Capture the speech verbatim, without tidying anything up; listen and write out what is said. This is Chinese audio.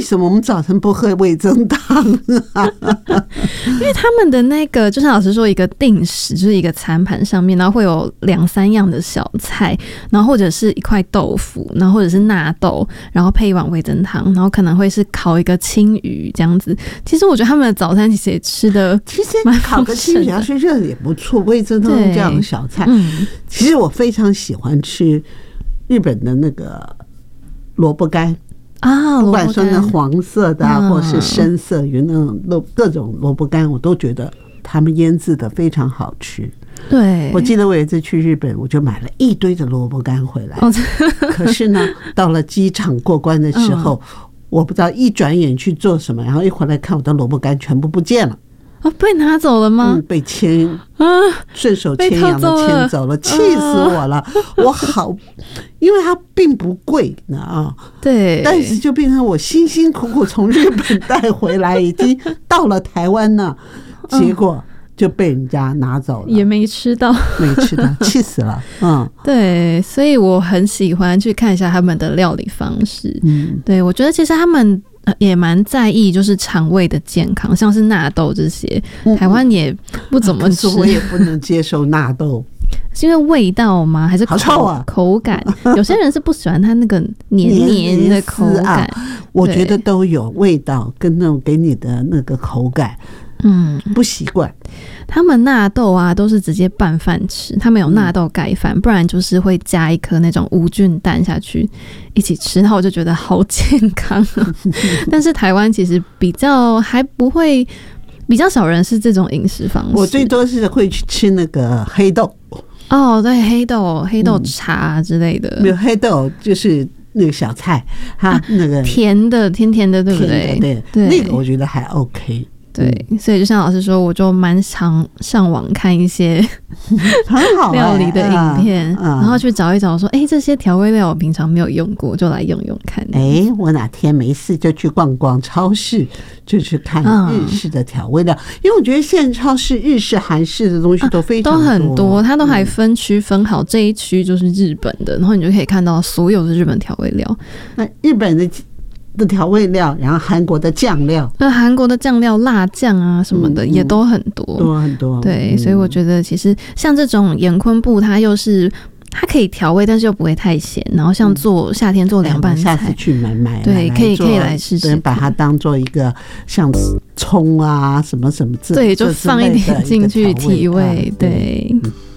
什么我们早晨不喝味噌汤啊？ 因为他们的那个，就像老师说，一个定时就是一个餐盘上面，然后会有两三样的小菜，然后或者是一块豆腐，然后或者是纳豆，然后配一碗味噌汤，然后可能会是烤一个青鱼这样子。其实我觉得他们的早餐其实也吃的， 其实烤个青鱼要是热也不错，味噌汤这样的小菜。嗯，其实我非常喜欢吃日本的那个萝卜干。啊，不管说那黄色的、啊嗯、或是深色有那种各种萝卜干，我都觉得他们腌制的非常好吃。 对， 我记得我有一次去日本，我就买了一堆的萝卜干回来。哦、可是呢，到了机场过关的时候、嗯，我不知道一转眼去做什么，然后一回来看我的萝卜干全部不见了。 哦，被拿走了吗？ 嗯，被牵啊，顺手牵羊的牵走了，气死我了！我好，因为它并不贵呢啊， 对， 但是就变成我辛辛苦苦从日本带回来，已经到了台湾呢，结果就被人家拿走了， 也没吃到， 没吃到，气死了。嗯， 对，所以我很喜欢去看一下他们的料理方式。嗯，对，我觉得其实他们也蛮在意就是肠胃的健康，像是纳豆这些，台湾也不怎么吃。 可是我也不能接受纳豆， 是因为味道吗？还是口好臭啊？ 口感？有些人是不喜欢它那个黏黏的口感，啊、 我觉得都有味道跟那种给你的那个口感。嗯，不习惯。 他们纳豆啊，都是直接拌饭吃，他们有纳豆盖饭、嗯，不然就是会加一颗那种无菌蛋下去一起吃，然后我就觉得好健康、啊。但是台湾其实比较还不会，比较少人是这种饮食方式。 我最多是会去吃那个黑豆。 哦，对，黑豆、黑豆茶之类的。 没、嗯、有黑豆就是那个小菜，它那个、啊、 甜的，甜甜的，对不对？ 对对，那个我觉得还 OK。 对，所以就像老师说，我就蛮常上网看一些料理的影片， 欸啊、 然后去找一找说，哎、欸，这些调味料我平常没有用过，就来用用看。 哎、欸，我哪天没事就去逛逛超市，就去看日式的调味料、嗯，因为我觉得现在超市日式、韩式的东西都非常多、 啊、都很多，它都还分区分好，这一区就是日本的，然后你就可以看到所有的日本调味料。 那日本的的调味料，然后韩国的酱料， 那韩国的酱料、辣酱啊什么的、嗯、也都很多， 多很多。 对、 嗯， 所以我觉得其实像这种盐昆布，它又是它可以调味，但是又不会太咸。然后像做夏天做凉拌菜， 下次去买买， 对，可以可以来试试， 把它当做一个像葱啊什么什么之， 对，就放一点进去提味，对。嗯